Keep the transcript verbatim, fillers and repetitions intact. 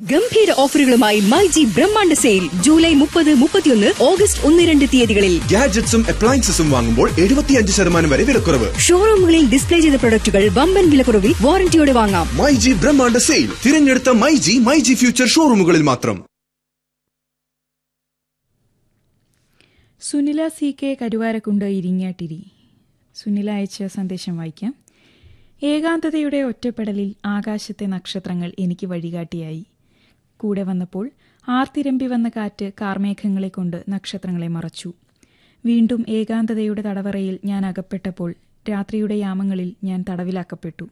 ഗംഭീര ഓഫറുകളുമായി മൈജി ബ്രഹ്മാണ്ഡ sale July മുപ്പത് മുപ്പത്തിയൊന്ന് ഓഗസ്റ്റ് ഒന്ന് രണ്ട് തീയതികളിൽ ഗാഡ്ജറ്റ്സും അപ്ലയൻസസും വാങ്ങുമ്പോൾ എഴുപത്തിയഞ്ച് ശതമാനം വരെ വിലക്കുറവ്. ഷോറൂമുകളിൽ ഡിസ്പ്ലേ ചെയ്ത പ്രൊഡക്റ്റുകൾ വമ്പൻ വിലക്കുറവിൽ വാറന്റിയോടെ വാങ്ങാം. മൈജി ബ്രഹ്മാണ്ഡ സെയിൽ തിരഞ്ഞെടുത്ത മൈജി മൈജി ഫ്യൂച്ചർ ഷോറൂമുകളിൽ മാത്രം. Sunila C K Karuvarakundu Iringattiri. സുനില അയച്ച സന്ദേശം വായിക്കാം. ഏകാന്തതയുടെ ഒറ്റപ്പെടലിൽ ആകാശത്തെ നക്ഷത്രങ്ങൾ എനിക്ക് വഴികാട്ടിയായി. കൂടെ വന്നപ്പോൾ ആർത്തിരമ്പി വന്ന കാറ്റ് കാർമേഘങ്ങളെ കൊണ്ട് നക്ഷത്രങ്ങളെ മറച്ചു. വീണ്ടും ഏകാന്തതയുടെ തടവറയിൽ ഞാൻ അകപ്പെട്ടപ്പോൾ രാത്രിയുടെ യാമങ്ങളിൽ ഞാൻ തടവിലാക്കപ്പെട്ടു.